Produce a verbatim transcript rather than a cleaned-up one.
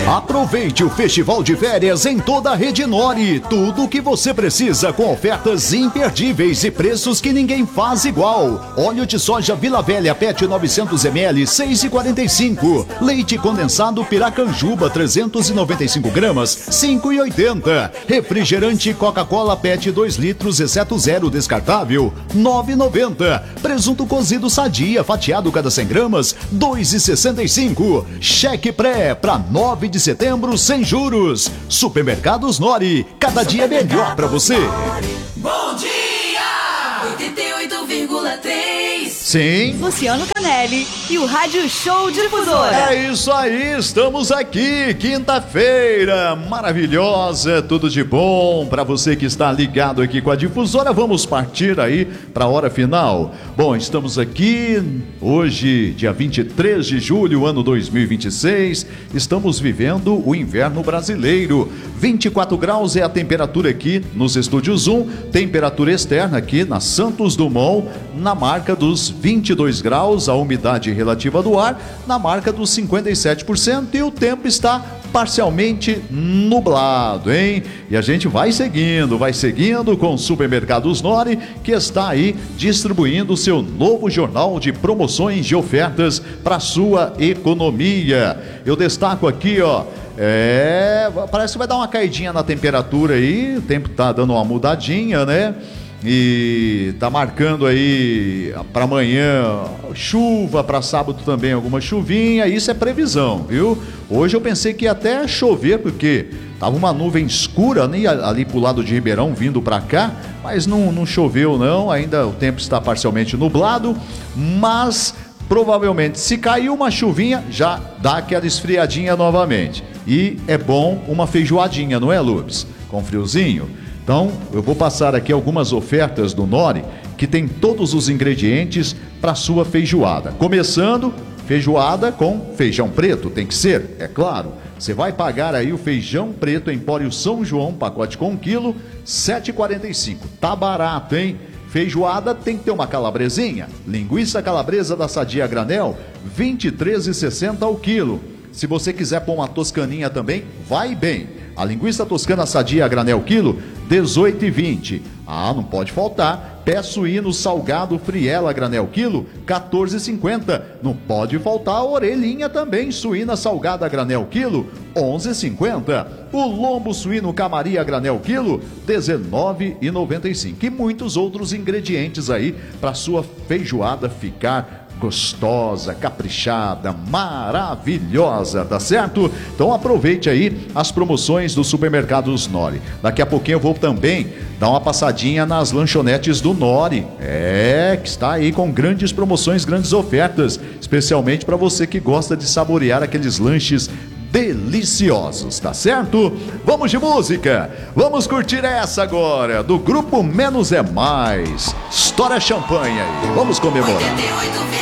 Aproveite o festival de férias em toda a rede Nori. Tudo o que você precisa com ofertas imperdíveis e preços que ninguém faz igual. Óleo de soja Vila Velha Pet novecentos mililitros, seis reais e quarenta e cinco. Leite condensado Piracanjuba trezentos e noventa e cinco gramas, cinco reais e oitenta centavos. Refrigerante Coca-Cola Pet dois litros, exceto zero descartável, nove reais e noventa centavos. Presunto cozido Sadia fatiado cada cem gramas, dois reais e sessenta e cinco centavos. Cheque pré para nove de setembro sem juros. Supermercados Nori, cada dia melhor para você. Bom dia! oitenta e oito vírgula três. Sim. Luciano Canelli e o Rádio Show Difusora. É isso aí, estamos aqui, quinta-feira maravilhosa, tudo de bom para você que está ligado aqui com a Difusora. Vamos partir aí para a hora final. Bom, estamos aqui hoje, dia vinte e três de julho, ano dois mil e vinte e seis. Estamos vivendo o inverno brasileiro. vinte e quatro graus é a temperatura aqui nos estúdios um, temperatura externa aqui na Santos Dumont, na marca dos vinte e dois graus, a umidade relativa do ar na marca dos cinquenta e sete por cento e o tempo está parcialmente nublado, hein? E a gente vai seguindo, vai seguindo com o Supermercados Nori, que está aí distribuindo o seu novo jornal de promoções de ofertas para sua economia. Eu destaco aqui, ó, é, parece que vai dar uma caidinha na temperatura aí, o tempo tá dando uma mudadinha, né? E tá marcando aí para amanhã chuva, para sábado também alguma chuvinha, isso é previsão, viu? Hoje eu pensei que ia até chover, porque tava uma nuvem escura né, ali pro lado de Ribeirão vindo para cá, mas não, não choveu não, ainda o tempo está parcialmente nublado, mas provavelmente se cair uma chuvinha já dá aquela esfriadinha novamente. E é bom uma feijoadinha, não é, Lubes? Com friozinho. Então, eu vou passar aqui algumas ofertas do Nori que tem todos os ingredientes para sua feijoada. Começando, feijoada com feijão preto, tem que ser, é claro. Você vai pagar aí o feijão preto Empório São João, pacote com um quilo, sete reais e quarenta e cinco centavos. Tá barato, hein? Feijoada tem que ter uma calabresinha. Linguiça calabresa da Sadia Granel, vinte e três reais e sessenta centavos ao quilo. Se você quiser pôr uma toscaninha também, vai bem. A linguiça toscana Sadia Granel quilo, dezoito reais e vinte centavos. Ah, não pode faltar. Pé suíno salgado Friela Granel quilo, quatorze reais e cinquenta centavos. Não pode faltar a orelhinha também, suína salgada Granel quilo, onze reais e cinquenta centavos. O lombo suíno Camaria Granel quilo, dezenove reais e noventa e cinco centavos. E muitos outros ingredientes aí para sua feijoada ficar gostosa, caprichada, maravilhosa, tá certo? Então aproveite aí as promoções do Supermercados Nori. Daqui a pouquinho eu vou também dar uma passadinha nas lanchonetes do Nori. É, que está aí com grandes promoções, grandes ofertas, especialmente para você que gosta de saborear aqueles lanches deliciosos, tá certo? Vamos de música, vamos curtir essa agora, do grupo Menos é Mais, História Champanhe aí, vamos comemorar.